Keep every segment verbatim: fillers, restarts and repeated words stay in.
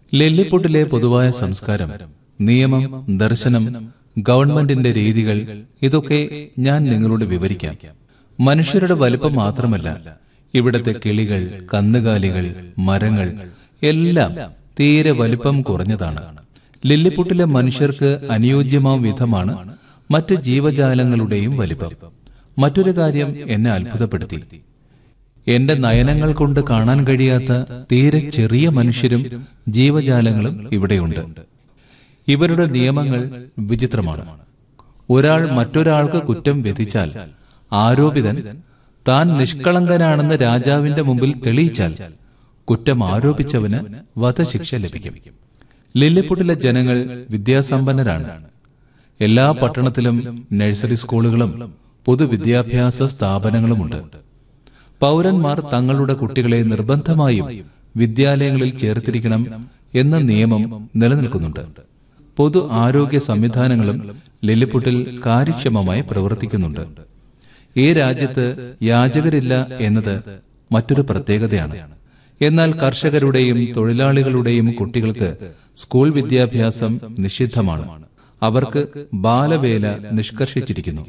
ലില്ലിപുട്ടിലെ പൊതുവായ സംസ്കാരം, നിയമം, ദർശനം, ഗവൺമെന്റിന്റെ രീതികൾ, ഇതൊക്കെ ഞാൻ നിങ്ങളോട് വിവരിക്കാം. മനുഷ്യരുടെ വലിപ്പം മാത്രമല്ല, ഇവിടത്തെ കിളികൾ, കന്നുകാലികൾ, മരങ്ങൾ എല്ലാം തീരെ വലിപ്പം കുറഞ്ഞതാണ്. ലില്ലിപുട്ടിലെ മനുഷ്യർക്ക് അനുയോജ്യമാം വിധമാണ് മറ്റ് ജീവജാലങ്ങളുടെയും വലിപ്പം. മറ്റൊരു കാര്യം എന്നെ അത്ഭുതപ്പെടുത്തി. എന്റെ നയനങ്ങൾ കൊണ്ട് കാണാൻ കഴിയാത്ത തീരെ ചെറിയ മനുഷ്യരും ജീവജാലങ്ങളും ഇവിടെയുണ്ട്. ഇവരുടെ നിയമങ്ങൾ വിചിത്രമാണ്. ഒരാൾ മറ്റൊരാൾക്ക് കുറ്റം വിധിച്ചാൽ ആരോപിതൻ താൻ നിഷ്കളങ്കനാണെന്ന് രാജാവിന്റെ മുമ്പിൽ തെളിയിച്ചാൽ കുറ്റം ആരോപിച്ചവന് വധശിക്ഷ ലഭിക്കും. ലില്ലിപുട്ടിലെ ജനങ്ങൾ വിദ്യാസമ്പന്നരാണ്. എല്ലാ പട്ടണത്തിലും നഴ്സറി സ്കൂളുകളും പൊതുവിദ്യാഭ്യാസ സ്ഥാപനങ്ങളുമുണ്ട്. പൗരന്മാർ തങ്ങളുടെ കുട്ടികളെ നിർബന്ധമായും വിദ്യാലയങ്ങളിൽ ചേർത്തിരിക്കണം എന്ന നിയമം നിലനിൽക്കുന്നുണ്ട്. പൊതു ആരോഗ്യ സംവിധാനങ്ങളും ലില്ലിപുട്ടിൽ കാര്യക്ഷമമായി പ്രവർത്തിക്കുന്നുണ്ട്. ഈ രാജ്യത്ത് യാചകരില്ല എന്നത് മറ്റൊരു പ്രത്യേകതയാണ്. എന്നാൽ കർഷകരുടെയും തൊഴിലാളികളുടെയും കുട്ടികൾക്ക് സ്കൂൾ വിദ്യാഭ്യാസം നിഷിദ്ധമാണ്. അവർക്ക് ബാലവേല നിഷ്കർഷിച്ചിരിക്കുന്നു.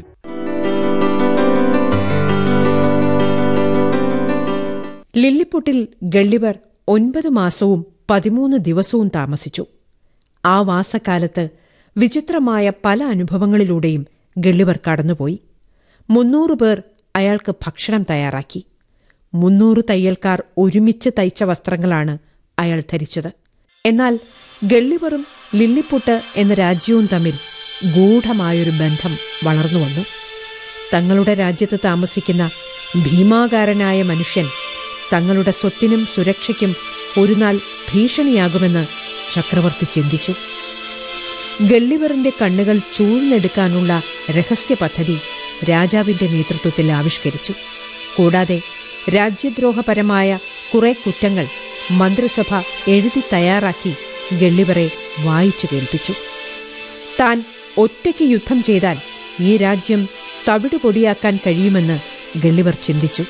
ലില്ലിപുട്ടിൽ ഗള്ളിവർ ഒൻപത് മാസവും പതിമൂന്ന് ദിവസവും താമസിച്ചു. ആ വാസക്കാലത്ത് വിചിത്രമായ പല അനുഭവങ്ങളിലൂടെയും ഗള്ളിവർ കടന്നുപോയി. മുന്നൂറ് പേർ അയാൾക്ക് ഭക്ഷണം തയ്യാറാക്കി. മുന്നൂറ് തയ്യൽക്കാർ ഒരുമിച്ച് തയ്ച്ച വസ്ത്രങ്ങളാണ് അയാൾ ധരിച്ചത്. എന്നാൽ ഗള്ളിവറും ലില്ലിപുട്ട് എന്ന രാജ്യവും തമ്മിൽ ഗൂഢമായൊരു ബന്ധം വളർന്നുവന്നു. തങ്ങളുടെ രാജ്യത്ത് താമസിക്കുന്ന ഭീമാകാരനായ മനുഷ്യൻ തങ്ങളുടെ സ്വത്തിനും സുരക്ഷയ്ക്കും ഒരുനാൾ ഭീഷണിയാകുമെന്ന് ചക്രവർത്തി ചിന്തിച്ചു. ഗള്ളിവറിന്റെ കണ്ണുകൾ ചൂഴ്ന്നെടുക്കാനുള്ള രഹസ്യ പദ്ധതി രാജാവിന്റെ നേതൃത്വത്തിൽ ആവിഷ്കരിച്ചു. കൂടാതെ രാജ്യദ്രോഹപരമായ കുറെ കുറ്റങ്ങൾ മന്ത്രിസഭ എഴുതി തയ്യാറാക്കി ഗള്ളിവറെ വായിച്ചു കേൾപ്പിച്ചു. താൻ ഒറ്റയ്ക്ക് യുദ്ധം ചെയ്താൽ ഈ രാജ്യം തവിടുപൊടിയാക്കാൻ കഴിയുമെന്ന് ഗള്ളിവർ ചിന്തിച്ചു.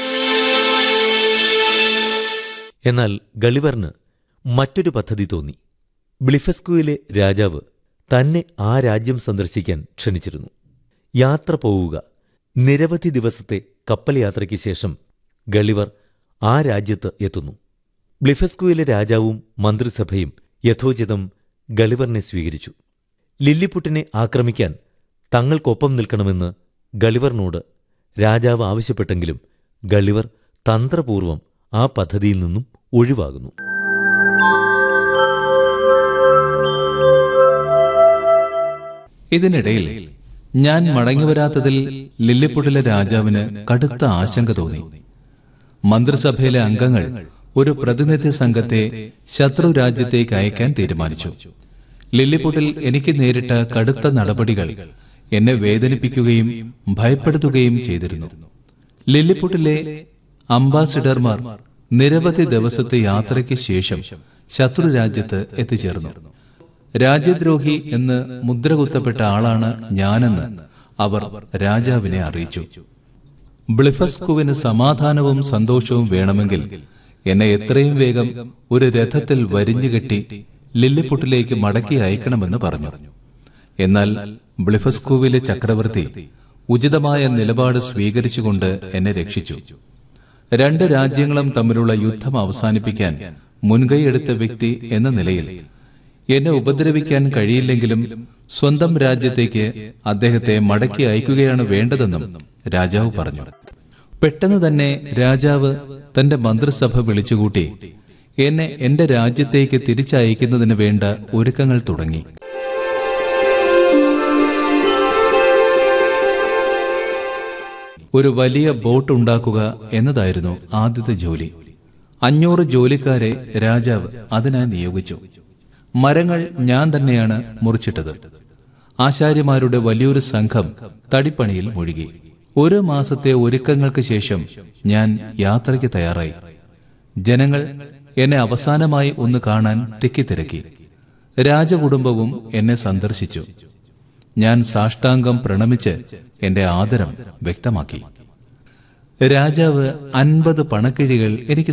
എന്നാൽ ഗളിവറിന് മറ്റൊരു പദ്ധതി തോന്നി. ബ്ലിഫസ്കുവിലെ രാജാവ് തന്നെ ആ രാജ്യം സന്ദർശിക്കാൻ ക്ഷണിച്ചിരുന്നു. യാത്ര പോവുക. നിരവധി ദിവസത്തെ കപ്പൽ യാത്രയ്ക്ക് ശേഷം ഗളിവർ ആ രാജ്യത്ത് എത്തുന്നു. ബ്ലിഫസ്കുവിലെ രാജാവും മന്ത്രിസഭയും യഥോചിതം ഗളിവറിനെ സ്വീകരിച്ചു. ലില്ലിപുട്ടിനെ ആക്രമിക്കാൻ തങ്ങൾക്കൊപ്പം നിൽക്കണമെന്ന് ഗളിവറിനോട് രാജാവ് ആവശ്യപ്പെട്ടെങ്കിലും ഗളിവർ തന്ത്രപൂർവം ആ പദ്ധതിയിൽ നിന്നും ഒഴിവാകുന്നു. ഇതിനിടയിൽ ഞാൻ മടങ്ങിവരാത്തതിൽ ലില്ലിപുട്ടിലെ രാജാവിന് കടുത്ത ആശങ്ക തോന്നി. മന്ത്രിസഭയിലെ അംഗങ്ങൾ ഒരു പ്രതിനിധി സംഘത്തെ ശത്രു രാജ്യത്തേക്ക് അയക്കാൻ തീരുമാനിച്ചു. ലില്ലിപുട്ടിൽ എനിക്ക് നേരിട്ട കടുത്ത നടപടികൾ എന്നെ വേദനിപ്പിക്കുകയും ഭയപ്പെടുത്തുകയും ചെയ്തിരുന്നു. ലില്ലിപുട്ടിലെ അംബാസിഡർമാർ നിരവധി ദിവസത്തെ യാത്രയ്ക്ക് ശേഷം ശത്രു രാജ്യത്ത് എത്തിച്ചേർന്നു. രാജ്യദ്രോഹി എന്ന് മുദ്രകുത്തപ്പെട്ട ആളാണ് ഞാനെന്ന് അവർ രാജാവിനെ അറിയിച്ചു. ബ്ലിഫസ്കുവിന് സമാധാനവും സന്തോഷവും വേണമെങ്കിൽ എന്നെ എത്രയും വേഗം ഒരു രഥത്തിൽ വരിഞ്ഞുകെട്ടി ലില്ലിപുട്ടിലേക്ക് മടക്കി അയക്കണമെന്ന് പറഞ്ഞു. എന്നാൽ ബ്ലിഫസ്കുവിലെ ചക്രവർത്തി ഉചിതമായ നിലപാട് സ്വീകരിച്ചുകൊണ്ട് എന്നെ രക്ഷിച്ചു. രണ്ട് രാജ്യങ്ങളും തമ്മിലുള്ള യുദ്ധം അവസാനിപ്പിക്കാൻ മുൻകൈയെടുത്ത വ്യക്തി എന്ന നിലയിൽ എന്നെ ഉപദ്രവിക്കാൻ കഴിയില്ലെങ്കിലും സ്വന്തം രാജ്യത്തേക്ക് അദ്ദേഹത്തെ മടക്കി അയക്കുകയാണ് വേണ്ടതെന്നും രാജാവ് പറഞ്ഞു. പെട്ടെന്ന് തന്നെ രാജാവ് തന്റെ മന്ത്രിസഭ വിളിച്ചുകൂട്ടി എന്നെ എന്റെ രാജ്യത്തേക്ക് തിരിച്ചയക്കുന്നതിന് വേണ്ട ഒരുക്കങ്ങൾ തുടങ്ങി. ഒരു വലിയ ബോട്ട് ഉണ്ടാക്കുക എന്നതായിരുന്നു ആദ്യത്തെ ജോലി. അഞ്ഞൂറ് ജോലിക്കാരെ രാജാവ് അതിനായി നിയോഗിച്ചു. മരങ്ങൾ ഞാൻ തന്നെയാണ് മുറിച്ചിട്ടത്. ആശാരിമാരുടെ വലിയൊരു സംഘം തടിപ്പണിയിൽ മുഴുകി. ഒരു മാസത്തെ ഒരുക്കങ്ങൾക്ക് ശേഷം ഞാൻ യാത്രയ്ക്ക് തയ്യാറായി. ജനങ്ങൾ എന്നെ അവസാനമായി ഒന്ന് കാണാൻ തിക്കിത്തിരക്കി. രാജകുടുംബവും എന്നെ സന്ദർശിച്ചു. ഞാൻ സാഷ്ടാംഗം പ്രണമിച്ച് എന്റെ ആദരം വ്യക്തമാക്കി. രാജാവ് അൻപത് പണക്കിഴികൾ എനിക്ക്